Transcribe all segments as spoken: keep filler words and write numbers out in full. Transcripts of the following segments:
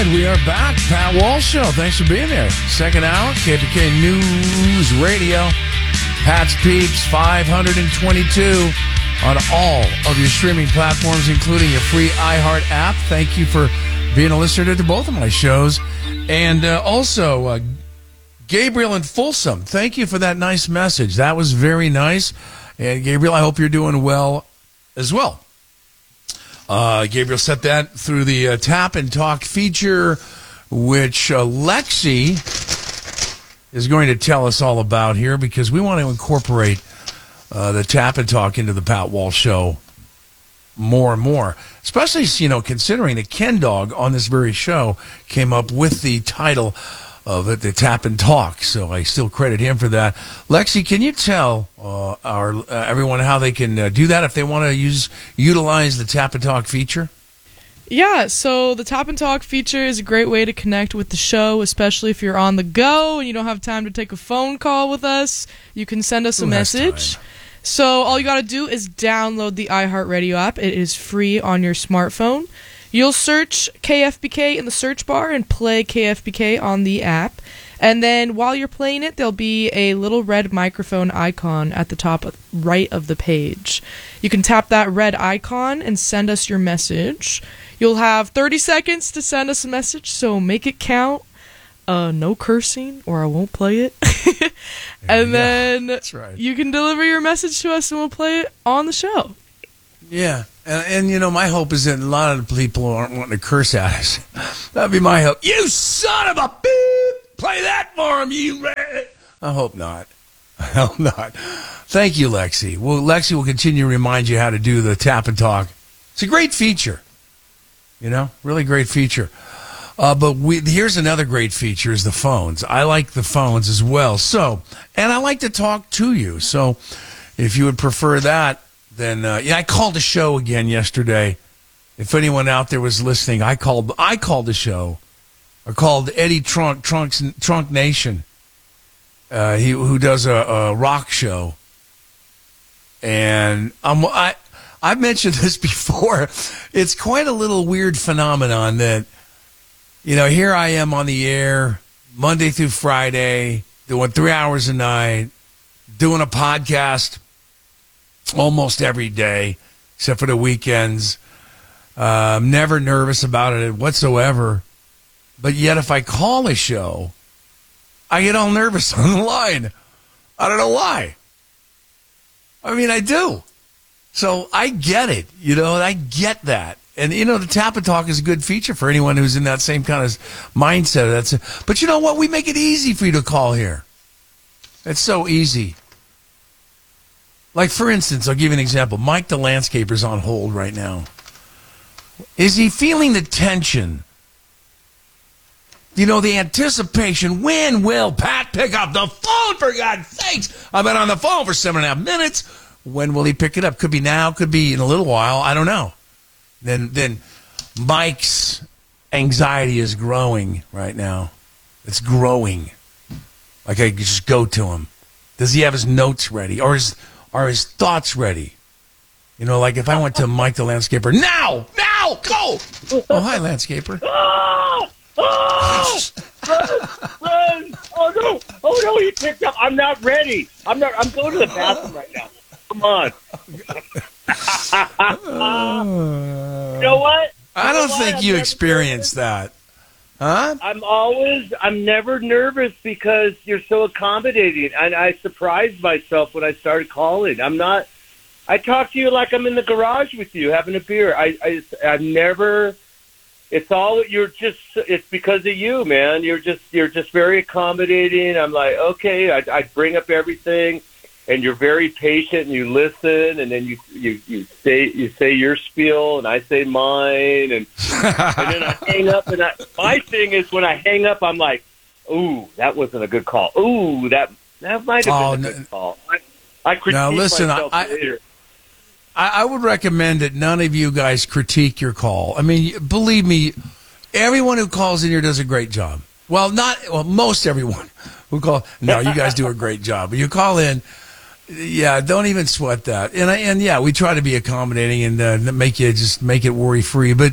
right, we are back. Pat Walsh Show. Thanks for being there. Second hour, K P K News Radio. Pat's Peeps, five twenty-two on all of your streaming platforms, including your free iHeart app. Thank you for being a listener to both of my shows. And uh, also, uh, Gabriel in Folsom, thank you for that nice message. That was very nice. And Gabriel, I hope you're doing well as well. Uh, Gabriel set that through the uh, Tap and Talk feature, which uh, Lexi is going to tell us all about here, because we want to incorporate uh, the Tap and Talk into the Pat Walsh Show more and more, especially, you know, considering that Ken Dog on this very show came up with the title of it, the Tap and Talk. So I still credit him for that. Lexi, can you tell uh, our uh, everyone how they can uh, do that if they want to use utilize the Tap and Talk feature? Yeah, so the Tap and Talk feature is a great way to connect with the show, especially if you're on the go and you don't have time to take a phone call with us. You can send us a Who has message. time? So all you got to do is download the iHeartRadio app. It is free on your smartphone. You'll search K F B K in the search bar and play K F B K on the app. And then while you're playing it, there'll be a little red microphone icon at the top right of the page. You can tap that red icon and send us your message. You'll have thirty seconds to send us a message, so make it count. Uh, no cursing, or I won't play it. And then That's right. you can deliver your message to us, and we'll play it on the show. Yeah, and, and you know, my hope is that a lot of the people aren't wanting to curse at us. That'd be my hope. You son of a beep! Play that for him, you rat! I hope not. I hope not. Thank you, Lexi. Well, Lexi will continue to remind you how to do the Tap and Talk. It's a great feature. You know, really great feature. Uh, but we, here's another great feature is the phones. I like the phones as well. So, and I like to talk to you. So if you would prefer that, then, uh, yeah, I called the show again yesterday. If anyone out there was listening, I called, I called the show. I called Eddie Trunk, Trunk's, Trunk Nation, uh, he, who does a, a rock show. And I'm, I, I've mentioned this before. It's quite a little weird phenomenon that, you know, here I am on the air Monday through Friday, doing three hours a night, doing a podcast almost every day, except for the weekends. Uh, I'm never nervous about it whatsoever. But yet if I call a show, I get all nervous on the line. I don't know why. I mean, I do. So I get it. You know, I get that. And, you know, the Tap and Talk is a good feature for anyone who's in that same kind of mindset. That's it. But you know what? We make it easy for you to call here. It's so easy. Like, for instance, I'll give you an example. Mike the landscaper's on hold right now. Is he feeling the tension? You know, the anticipation. When will Pat pick up the phone, for God's sakes? I've been on the phone for seven and a half minutes. When will he pick it up? Could be now, could be in a little while. I don't know. Then, then Mike's anxiety is growing right now. It's growing. Like I could just go to him. Does he have his notes ready, or his, are his thoughts ready? You know, like if I went to Mike the landscaper, now, now, go. Oh, hi, landscaper. Oh, oh, run, run. Oh no, oh no, he picked up. I'm not ready. I'm not. I'm going to the bathroom right now. Come on. You know what? I You know don't what? think I'm you never experienced that. Huh? I'm always, I'm never nervous because you're so accommodating. And I surprised myself when I started calling. I'm not, I talk to you like I'm in the garage with you having a beer. I, I, I've never, it's all, you're just, it's because of you, man. You're just, you're just very accommodating. I'm like, okay, I, I bring up everything. And you're very patient, and you listen, and then you you, you say you say your spiel, and I say mine, and and then I hang up. And I, my thing is, when I hang up, I'm like, "Ooh, that wasn't a good call. Ooh, that that might have Oh, been a no, good call." I, I critique now listen, myself I, later. I, I would recommend that none of you guys critique your call. I mean, believe me, everyone who calls in here does a great job. Well, not well, most everyone who call. No, you guys do a great job. But you call in. Yeah, don't even sweat that. And I, and yeah, we try to be accommodating and uh, make you just make it worry free. But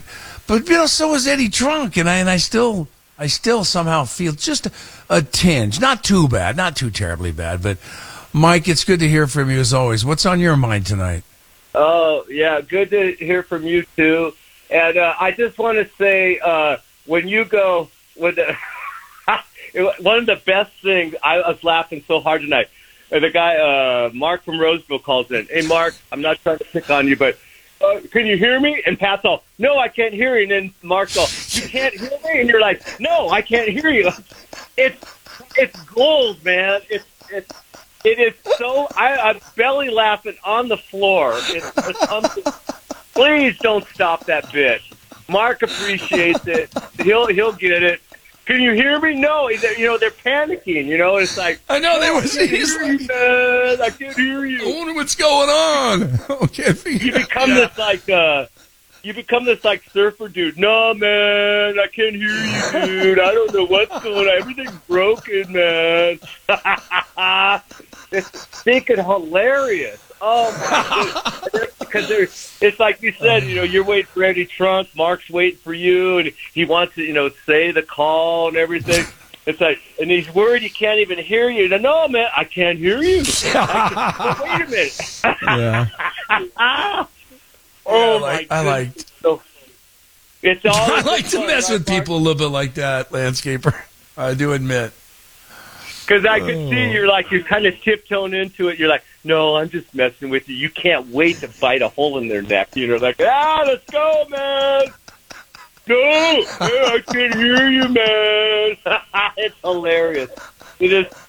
but you know, so is Eddie Trunk, and I and I still I still somehow feel just a, a tinge, not too bad, not too terribly bad, but Mike, it's good to hear from you as always. What's on your mind tonight? Oh, yeah, good to hear from you, too. And uh, I just want to say, uh, when you go, when the, one of the best things, I was laughing so hard tonight. Uh, the guy, uh, Mark from Roseville, calls in. Hey, Mark, I'm not trying to pick on you, but uh, can you hear me? And Pat's all, no, I can't hear you. And then Mark's all, you can't hear me? And you're like, no, I can't hear you. It's it's gold, man. It's it's It is so. I, I'm belly laughing on the floor. It's, it's please don't stop that bitch. Mark appreciates it. He'll he'll get it. Can you hear me? No. You know they're panicking. You know it's like I know they oh, was. I can't hear you, man. I can't hear you. I wonder what's going on. Okay, you become yeah. this like. Uh, You become this, like, surfer dude. No, man, I can't hear you, dude. I don't know what's going on. Everything's broken, man. It's freaking hilarious. Oh, my goodness. Because there's, it's like you said, you know, you're waiting for Eddie Trunk. Mark's waiting for you, and he wants to, you know, say the call and everything. It's like, and he's worried he can't even hear you. No, man, I can't hear you. I can, wait a minute. Yeah. Oh, yeah, I like, my I goodness. like, So, it's all I like to mess with people a little bit like that, landscaper. I do admit. Because I could see you're like, you're kind of tiptoeing into it. You're like, no, I'm just messing with you. You can't wait to bite a hole in their neck. You know, like, ah, let's go, man. No, I can't hear you, man. It's hilarious. It is.